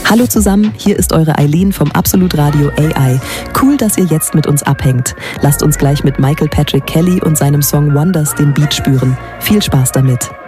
Hallo zusammen, hier ist eure Eileen vom Absolut Radio AI. Cool, dass ihr jetzt mit uns abhängt. Lasst uns gleich mit Michael Patrick Kelly und seinem Song Wonders den Beat spüren. Viel Spaß damit.